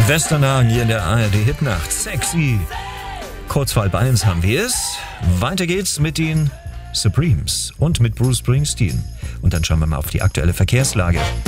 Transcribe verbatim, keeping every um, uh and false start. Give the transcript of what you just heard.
Westernhagen hier in der A R D Hitnacht. Sexy. Kurz vor halb eins haben wir es. Weiter geht's mit den Supremes und mit Bruce Springsteen. Und dann schauen wir mal auf die aktuelle Verkehrslage.